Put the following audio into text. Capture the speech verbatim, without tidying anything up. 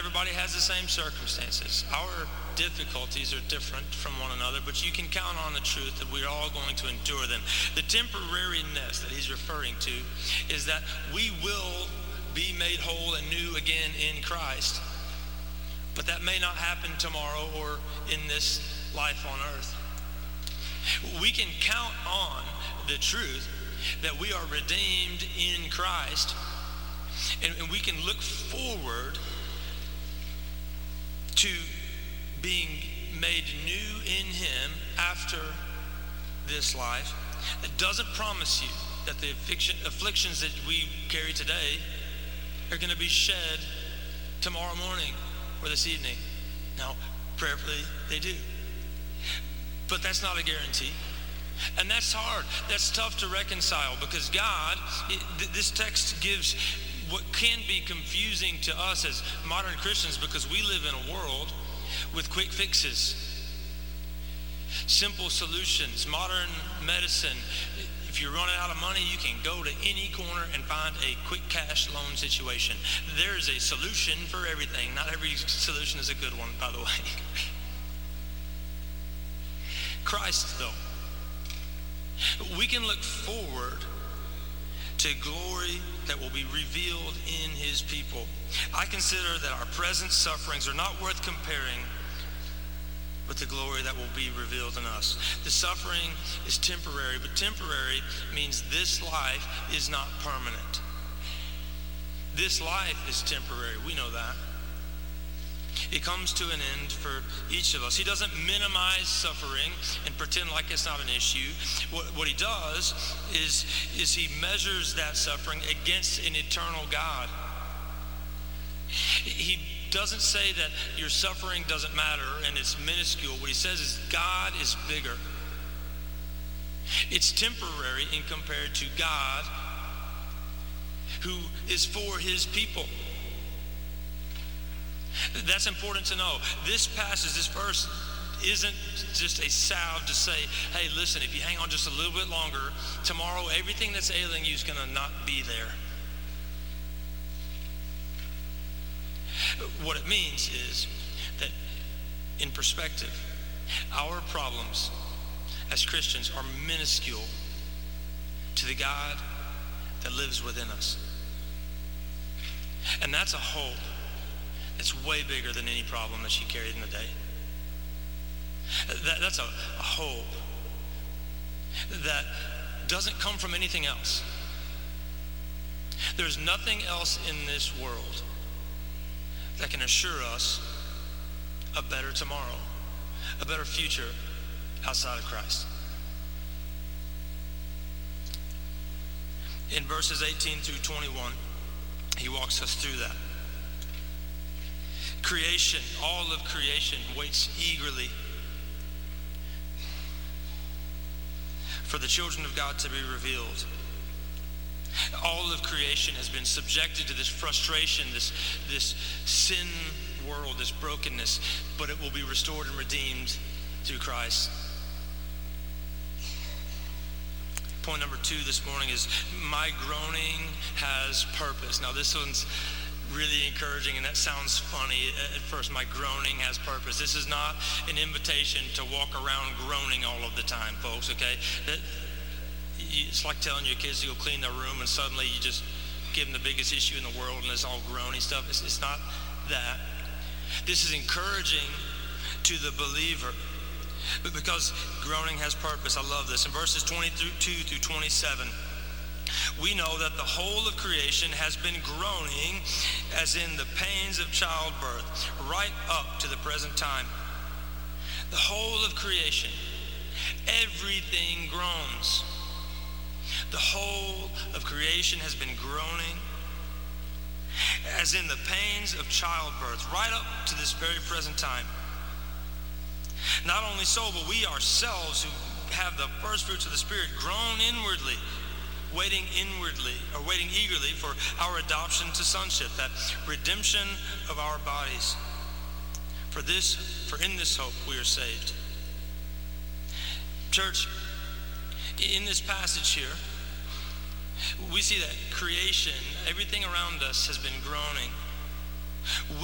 everybody has the same circumstances. Our difficulties are different from one another, but you can count on the truth that we're all going to endure them. The temporariness that he's referring to is that we will be made whole and new again in Christ, but that may not happen tomorrow or in this life on earth. We can count on the truth that we are redeemed in Christ, and, and we can look forward to being made new in him after this life. It doesn't promise you that the afflictions that we carry today are going to be shed tomorrow morning or this evening. Now, prayerfully, they do. But that's not a guarantee. And that's hard. That's tough to reconcile, because God, it, this text gives what can be confusing to us as modern Christians, because we live in a world with quick fixes, simple solutions, modern medicine. If you're running out of money, you can go to any corner and find a quick cash loan situation. There's a solution for everything. Not every solution is a good one, by the way. Christ, though, we can look forward to glory that will be revealed in his people. I consider that our present sufferings are not worth comparing with the glory that will be revealed in us. The suffering is temporary, but temporary means this life is not permanent. This life is temporary. We know that. It comes to an end for each of us. He doesn't minimize suffering and pretend like it's not an issue. What, what he does is, is he measures that suffering against an eternal God. He doesn't say that your suffering doesn't matter and it's minuscule. What he says is God is bigger. It's temporary in compared to God, who is for his people. That's important to know. This passage, this verse, isn't just a salve to say, hey, listen, if you hang on just a little bit longer, tomorrow everything that's ailing you is going to not be there. What it means is that, in perspective, our problems as Christians are minuscule to the God that lives within us. And that's a hope. It's way bigger than any problem that you carried in the day. That, that's a, a hope that doesn't come from anything else. There's nothing else in this world that can assure us a better tomorrow, a better future outside of Christ. In verses eighteen through twenty-one, he walks us through that. Creation, all of creation waits eagerly for the children of God to be revealed. All of creation has been subjected to this frustration, this, this sin world, this brokenness, but it will be restored and redeemed through Christ. Point number two this morning is my groaning has purpose. Now this one's really encouraging, and that sounds funny at first. My groaning has purpose. This is not an invitation to walk around groaning all of the time, folks, okay? That, it's like telling your kids to go clean their room and suddenly you just give them the biggest issue in the world and it's all groaning stuff. It's, it's not that. This is encouraging to the believer, but because groaning has purpose. I love this. In verses twenty-two through twenty-seven, we know that the whole of creation has been groaning as in the pains of childbirth right up to the present time. The whole of creation, everything groans. The whole of creation has been groaning as in the pains of childbirth right up to this very present time. Not only so, but we ourselves who have the first fruits of the Spirit groan inwardly, waiting inwardly, or waiting eagerly for our adoption to sonship, that redemption of our bodies. For this, for in this hope we are saved. Church, in this passage here, we see that creation, everything around us has been groaning.